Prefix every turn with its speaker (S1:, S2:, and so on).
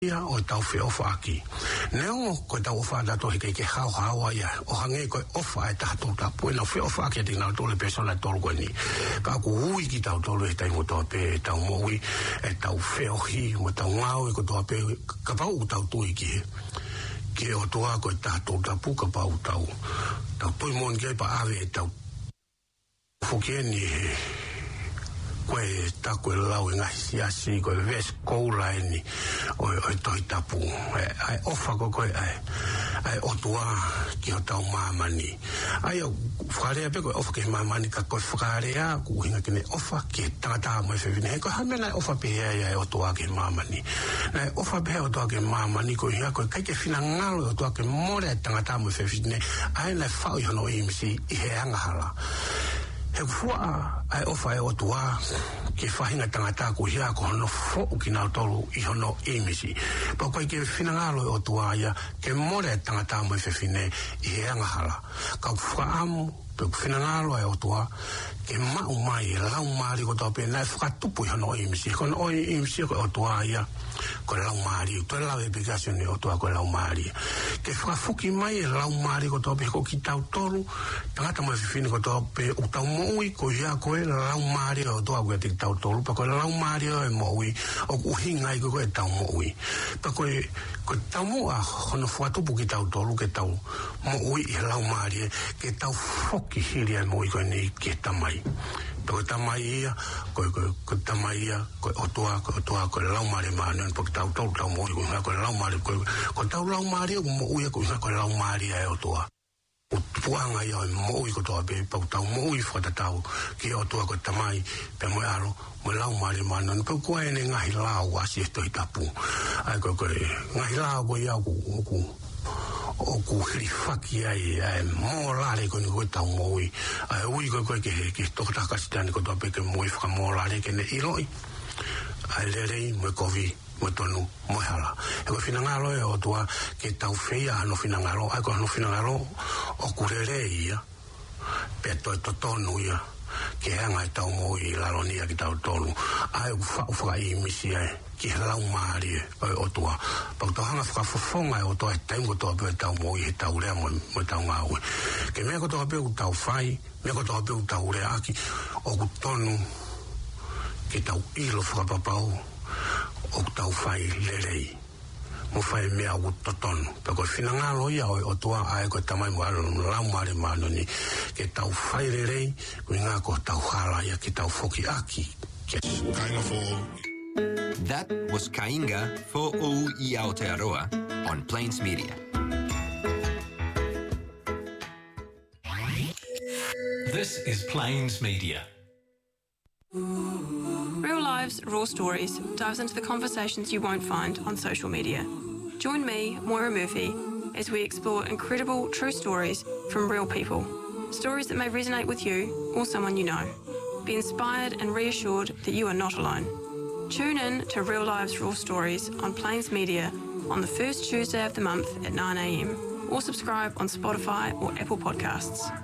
S1: ia o tau fe ofa aki. Neo ko tau ofa da to ke hau ia o hange ko ofa e ta to ta puena fe ofa aki de na to le persona to ko ni. Ka ku ui ki tau to le tai mo to pe tau mo ui e tau fe o hi mo tau ngau ko to pe ka pa u tau tu ki. Ke o to ko ta to ta pu ka pa u tau. Tau pui mon ke pa ave tau. Fokeni koe tako e lau e ngahi siasi koe ves koula eni o toi tapu ai ofa ko koe ai otua ki o tau mamani ai o whakarea pe koe ofa ke mamani ka koe whakarea ku hinga kene ofa ke tangata mo e whewine koe hamena ofa pe hea e otua ke mamani nai ofa pe hea otua ke mamani koe hinga koe kai ke whina ngalo e otua ke more e tangata mo e whewine ai nai whau i hono imisi i he angahala he kufua ai ofa e otua ke whahinga tangata ko hia ko hono fo ki nao tolu i hono imisi pa koe ke whinangalo e otua ia ke more tangata mo e whewhine i he angahala ka kufua amu pe whinangalo e otua ke mau mai e lau maari ko tau pe nai whakatupu i hono imisi kono o imisi ko otua ia ko lau maari to lau application e otua ko lau maari ke whakafuki mai e lau maari ko tau pe ko ki tau tolu tangata mo e whewhine ko tau pe u tau moui ko hia ko e lau maari o otua ko e te tau tolu pa ko lau maari o e moui o uhinga i ko e tau moui pa ko tau moa hono whakatupu ki tau tolu ke tau moui i lau maari ke tau foki hiri e moui ko e nei ke tamai ko tamai ia ko tamai ia ko otua ko lau mari manu po tau mo ko lau mari ko tau lau mari mo uia ko lau mari e otua o puanga ia mo ui ko to be po tau mo ui fo tau ki otua ko tamai pe mo aro mo lau mari manu po ko ene ngai lau asi to itapu ai ko ngai lau ko ia ko o ku hrifaki ai mo lare ko ni ko tau mo ui ai ui ko ke to ta ka sitani ko to pe ke mo ifka mo lare ke ne iroi ai lere mo ko vi mo tonu mo hala e ko finangalo e o tua ke tau feia no finangalo ai ko no finangalo o kurere ia pe to tonu ia ke hanga tau mo i laronia ki tau tonu ai ufa i misi ai ki lau maari o tua pa to hanga whakafofonga o toa tai mo toa pe tau mo i tau rea mo tau ngau ke mea ko toa pe u tau whai mea ko toa pe u tau rea aki o ku tonu ke tau ilo whakapapau o ku tau whai lerei mo whai mea u totonu pe ko whinangalo ia o toa ai ko tamai mo alo lau maari manu ni ke tau whai lerei ko inga ko tau hala ia ke tau foki aki
S2: Kainga for
S3: That was Kainga for O I Aotearoa on Plains Media.
S4: This is Plains Media.
S5: Real Lives, Raw Stories dives into the conversations you won't find on social media. Join me, Moira Murphy, as we explore incredible true stories from real people. Stories that may resonate with you or someone you know. Be inspired and reassured that you are not alone. Tune in to Real Lives Raw Stories on Plains Media on the first Tuesday of the month at 9 a.m. or subscribe on Spotify or Apple Podcasts.